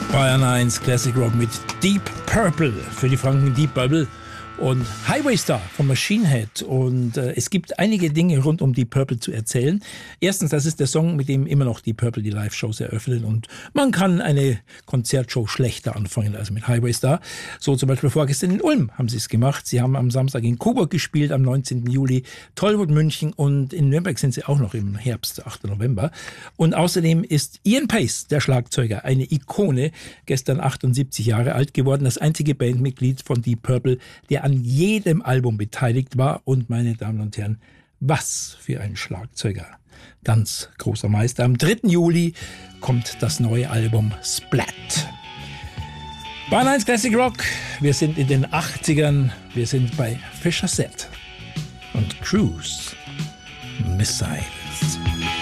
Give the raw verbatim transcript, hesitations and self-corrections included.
Bayern eins Classic Rock mit Deep Purple für die Franken Deep Purple und Highway Star von Machine Head. Und äh, es gibt einige Dinge rund um Deep Purple zu erzählen. Erstens, das ist der Song, mit dem immer noch Deep Purple die Live-Shows eröffnen. Und man kann eine Konzertshow schlechter anfangen als mit Highway Star. So zum Beispiel vorgestern in Ulm haben sie es gemacht. Sie haben am Samstag in Coburg gespielt, am neunzehnten Juli, Tollwood München und in Nürnberg sind sie auch noch im Herbst, achten November. Und außerdem ist Ian Pace, der Schlagzeuger, eine Ikone, gestern achtundsiebzig Jahre alt geworden, das einzige Bandmitglied von Deep Purple, der an jedem Album beteiligt war. Und meine Damen und Herren, was für ein Schlagzeuger. Ganz großer Meister. Am dritten Juli kommt das neue Album Splat. Bayern eins Classic Rock. Wir sind in den achtzigern. Wir sind bei Fischer Set und Cruise Missile.